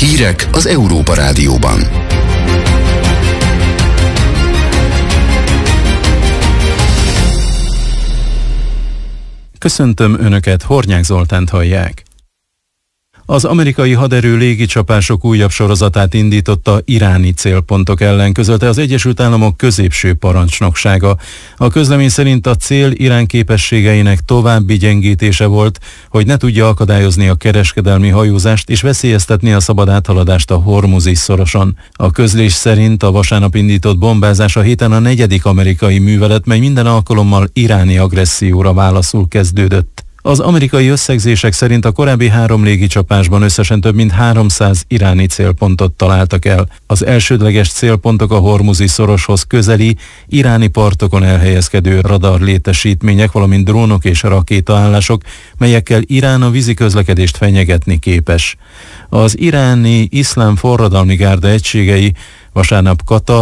Hírek az Európa Rádióban. Köszöntöm Önöket, Hornyák Zoltánt hallják. Az amerikai haderő légicsapások újabb sorozatát indította iráni célpontok ellen, közölte az Egyesült Államok középső parancsnoksága. A közlemény szerint a cél Irán képességeinek további gyengítése volt, hogy ne tudja akadályozni a kereskedelmi hajózást és veszélyeztetni a szabad áthaladást a Hormuzi-szoroson. A közlés szerint a vasárnap indított bombázás a héten a 4. amerikai művelet, mely minden alkalommal iráni agresszióra válaszul kezdődött. Az amerikai összegzések szerint a korábbi 3 légicsapásban összesen több mint 300 iráni célpontot találtak el. Az elsődleges célpontok a Hormuzi-szoroshoz közeli, iráni partokon elhelyezkedő radarlétesítmények, valamint drónok és rakétaállások, melyekkel Irán a vízi közlekedést fenyegetni képes. Az iráni iszlám forradalmi gárda egységei vasárnap Katar,